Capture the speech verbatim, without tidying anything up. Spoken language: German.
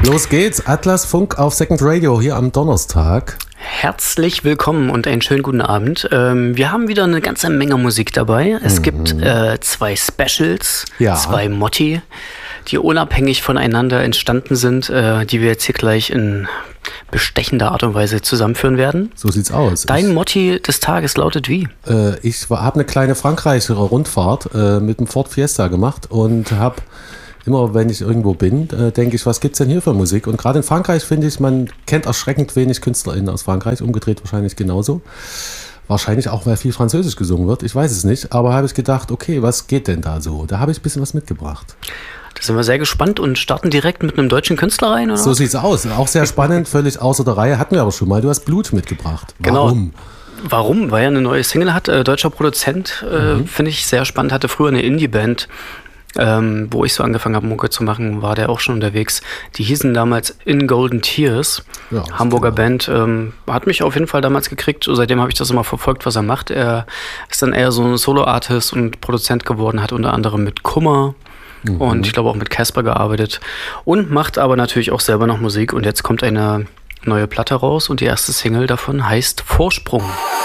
Los geht's, Atlas Funk auf Second Radio hier am Donnerstag. Herzlich willkommen und einen schönen guten Abend. Ähm, wir haben wieder eine ganze Menge Musik dabei. Es mhm. gibt äh, zwei Specials, ja. zwei Motti, die unabhängig voneinander entstanden sind, äh, die wir jetzt hier gleich in bestechender Art und Weise zusammenführen werden. So sieht's aus. Dein ich, Motti des Tages lautet wie? Äh, ich habe eine kleine Frankreich-Rundfahrt äh, mit dem Ford Fiesta gemacht und habe immer, wenn ich irgendwo bin, äh, denke ich, was gibt's denn hier für Musik? Und gerade in Frankreich finde ich, man kennt erschreckend wenig KünstlerInnen aus Frankreich, umgedreht wahrscheinlich genauso. Wahrscheinlich auch, weil viel Französisch gesungen wird, ich weiß es nicht. Aber habe ich gedacht, okay, was geht denn da so? Da habe ich ein bisschen was mitgebracht. Da sind wir sehr gespannt und starten direkt mit einem deutschen Künstler rein, oder? So sieht's aus. Auch sehr spannend, völlig außer der Reihe. Hatten wir aber schon mal. Du hast Blut mitgebracht. Warum? Genau. Warum? Weil er eine neue Single hat. Äh, deutscher Produzent, äh, mhm. finde ich sehr spannend. Hatte früher eine Indie-Band. Ähm, wo ich so angefangen habe, Mucke zu machen, war der auch schon unterwegs. Die hießen damals In Golden Tears. Ja, Hamburger genau. Band. Ähm, hat mich auf jeden Fall damals gekriegt. Seitdem habe ich das immer verfolgt, was er macht. Er ist dann eher so ein Solo-Artist und Produzent geworden, hat unter anderem mit Kummer mhm. und ich glaube auch mit Casper gearbeitet und macht aber natürlich auch selber noch Musik. Und jetzt kommt eine neue Platte raus und die erste Single davon heißt Vorsprung.